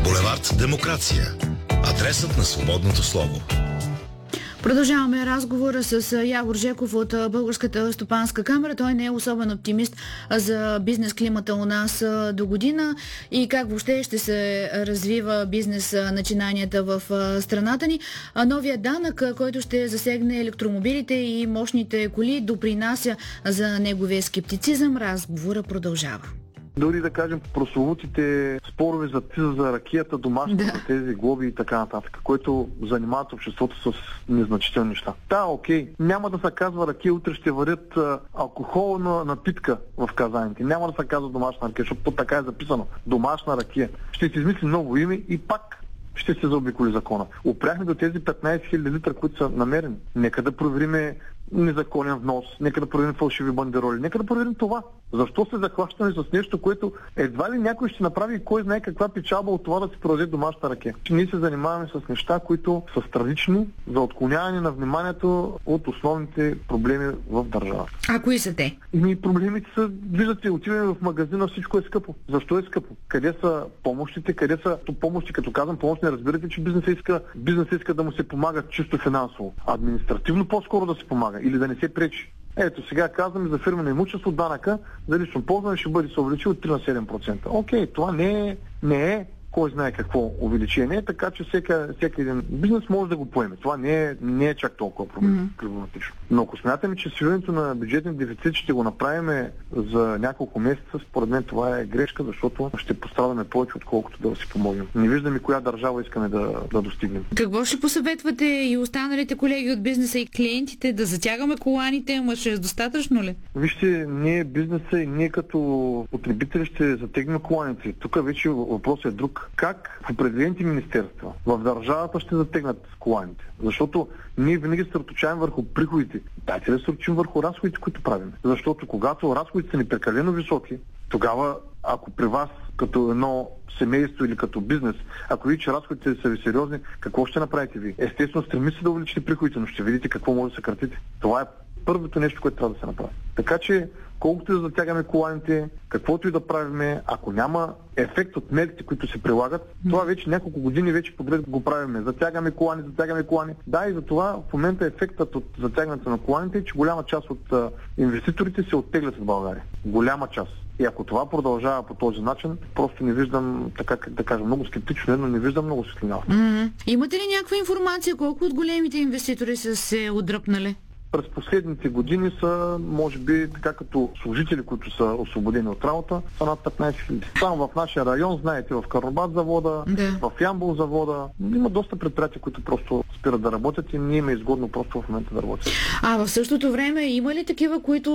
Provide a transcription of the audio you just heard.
Булевард Демокрация. Адресът на свободното слово. Продължаваме разговора с Явор Жеков от Българската стопанска камера. Той не е особен оптимист за бизнес климата у нас до година и как въобще ще се развива бизнес начинанията в страната ни. Новия данък, който ще засегне електромобилите и мощните коли, допринася за неговия скептицизъм. Разговора продължава. Дори да кажем прословутите спорове за акциза за ракията, домашната, тези глоби и така нататък, които занимават обществото с незначителни неща. Да, окей, няма да се казва ракия, утре ще варят алкохолна напитка в казаните. Няма да се казва домашна ракия, защото така е записано. Домашна ракия. Ще се измисли ново име и пак ще се заобиколи закона. Опряхме до тези 15 000 литра, които са намерени. Нека да провериме незаконен внос, нека да проверим фалшиви бандероли, нека да проверим това. Защо се захващаме с нещо, което едва ли някой ще направи и кой знае каква печалба от това да се продаде домашна ракия. Ние се занимаваме с неща, които са странични за отклоняване на вниманието от основните проблеми в държавата. А кои са те? Проблемите са, виждате, отиваме в магазина, всичко е скъпо. Защо е скъпо? Къде са помощите? Къде са помощи? Като казвам помощ, не разбирате, че бизнесът иска да му се помага чисто финансово. Административно по-скоро да се помага или да не се пречи. Ето, сега казваме за фирмено имущество, данъка за лично ползване ще бъде се увеличил от 3 на 7%. Окей, това не е кой знае какво увеличение, така че всеки един бизнес може да го поеме. Това не е чак толкова проблематично. Но ако смятаме, че свиването на бюджетен дефицит ще го направим за няколко месеца, според мен това е грешка, защото ще пострадаме повече, отколкото да си помогнем. Не виждаме коя държава искаме да достигнем. Какво ще посъветвате и останалите колеги от бизнеса и клиентите? Да затягаме коланите, ама ще е достатъчно ли? Вижте, ние бизнеса и ние като потребители ще затегнем коланите. Тук вече въпросът е друг. Как в определените министерства в държавата ще затегнат коланите? Защото ние винаги се съсредоточаваме върху приходите. Дайте да се съсредоточим върху разходите, които правим. Защото когато разходите са непрекалено високи, тогава ако при вас като едно семейство или като бизнес, ако видите, че разходите са ви сериозни, какво ще направите ви? Естествено, стремите се да увеличите приходите, но ще видите какво може да съкратите. Това е първото нещо, което трябва да се направи. Така че, колкото да затягаме коланите, каквото и да правиме, ако няма ефект от мерките, които се прилагат, това вече няколко години вече подред го правиме. Затягаме колани. Да, и за това в момента ефектът от затягането на коланите е, че голяма част от инвеститорите се оттеглят в България. Голяма част. И ако това продължава по този начин, просто не виждам, така как да кажа, много скептично, но не виждам много светлина. Имате ли някаква информация колко от големите инвеститори са се отдръпнали? През последните години са, може би, така като служители, които са освободени от работа, са над 15 000. Само в нашия район, знаете, в Карнобат завода, в Ямбол завода, има доста предприятия, които просто спират да работят и ние има изгодно просто в момента да работят. А в същото време има ли такива, които